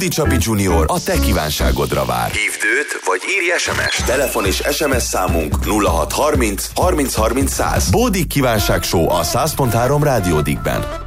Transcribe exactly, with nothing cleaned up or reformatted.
Bódi Csapi Junior a te kívánságodra vár. Hívd őt, vagy írj es em es. Telefon és es em es számunk nulla hat harminc harminc harminc száz. Bódi kívánság show a száz pont három Rádió Dickben.